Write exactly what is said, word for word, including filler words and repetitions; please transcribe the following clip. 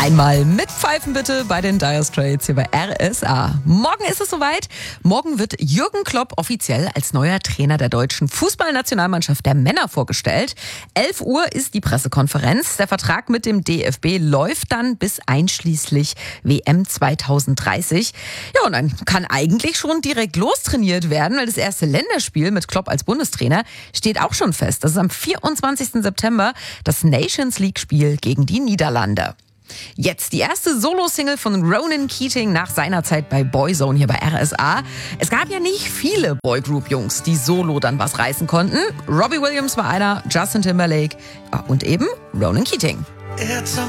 Einmal mitpfeifen bitte bei den Dire Straits hier bei R S A. Morgen ist es soweit. Morgen wird Jürgen Klopp offiziell als neuer Trainer der deutschen Fußballnationalmannschaft der Männer vorgestellt. elf Uhr ist die Pressekonferenz. Der Vertrag mit dem D F B läuft dann bis einschließlich W M zwanzig dreißig. Ja, und dann kann eigentlich schon direkt lostrainiert werden, weil das erste Länderspiel mit Klopp als Bundestrainer steht auch schon fest. Das ist am vierundzwanzigsten September das Nations League-Spiel gegen die Niederlande. Jetzt die erste Solo-Single von Ronan Keating nach seiner Zeit bei Boyzone hier bei R S A. Es gab ja nicht viele Boygroup-Jungs, die solo dann was reißen konnten. Robbie Williams war einer, Justin Timberlake und eben Ronan Keating.